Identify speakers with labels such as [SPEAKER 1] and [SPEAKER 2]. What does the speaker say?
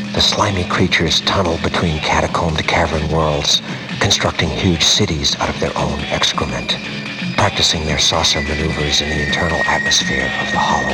[SPEAKER 1] The slimy creatures tunnel between catacombed cavern worlds, constructing huge cities out of their own excrement, practicing their saucer maneuvers in the internal atmosphere of the hollow